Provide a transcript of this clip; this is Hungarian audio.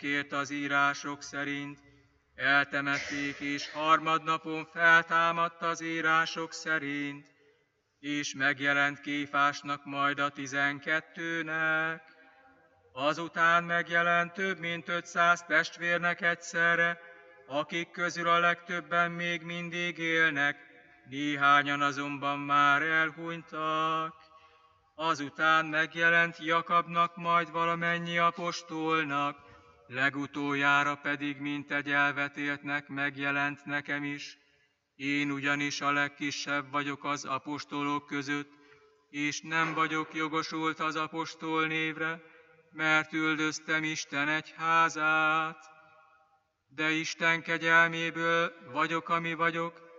kért az írások szerint, eltemették, és harmadnapon feltámadt az írások szerint, és megjelent Kéfásnak, majd a 12-nek. Azután megjelent több mint 500 testvérnek egyszerre, akik közül a legtöbben még mindig élnek, néhányan azonban már elhunytak. Azután megjelent Jakabnak, majd valamennyi apostolnak, legutoljára pedig mintegy elvetéltnek megjelent nekem is. Én ugyanis a legkisebb vagyok az apostolok között, és nem vagyok jogosult az apostol névre, mert üldöztem Isten egyházát. De Isten kegyelméből vagyok, ami vagyok,